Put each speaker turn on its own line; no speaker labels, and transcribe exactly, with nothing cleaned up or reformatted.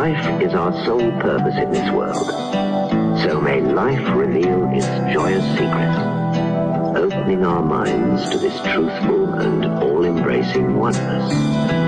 life is our sole purpose in this world, so may life reveal its joyous secret, opening our minds to this truthful and all-embracing oneness.